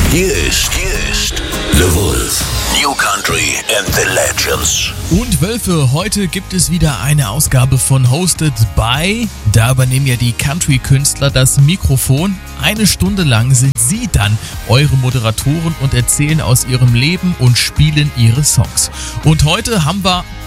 Hier ist The Wolf. New Country and the Legends. Und Wölfe, heute gibt es wieder eine Ausgabe von Hosted by. Da übernehmen ja die Country-Künstler das Mikrofon. Eine Stunde lang sind sie dann eure Moderatoren und erzählen aus ihrem Leben und spielen ihre Songs. Und heute haben wir